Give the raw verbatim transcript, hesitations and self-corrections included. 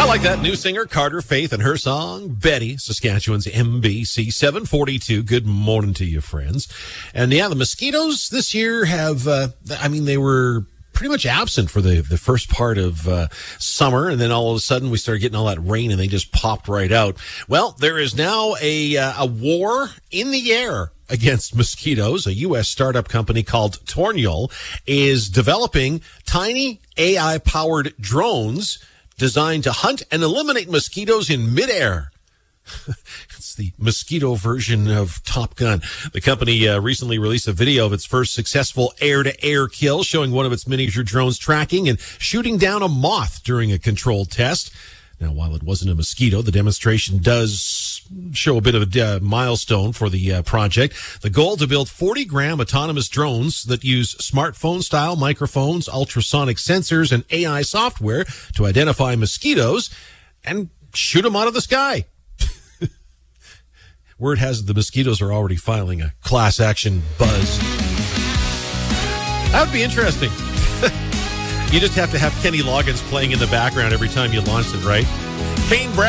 I like that new singer, Carter Faith, and her song, Betty, Saskatchewan's M B C seven forty-two. Good morning to you, friends. And yeah, the mosquitoes this year have, uh, I mean, they were pretty much absent for the, the first part of uh, summer, and then all of a sudden we started getting all that rain and they just popped right out. Well, there is now a, uh, a war in the air against mosquitoes. A U S startup company called Tornul is developing tiny A I-powered drones designed to hunt and eliminate mosquitoes in midair. It's the mosquito version of Top Gun. The company uh, recently released a video of its first successful air-to-air kill, showing one of its miniature drones tracking and shooting down a moth during a controlled test. Now, while it wasn't a mosquito, the demonstration does show a bit of a uh, milestone for the uh, project. The goal to build forty gram autonomous drones that use smartphone-style microphones, ultrasonic sensors, and A I software to identify mosquitoes and shoot them out of the sky. Word has it the mosquitoes are already filing a class action buzz. That would be interesting. You just have to have Kenny Loggins playing in the background every time you launch it, right? Kane Brown.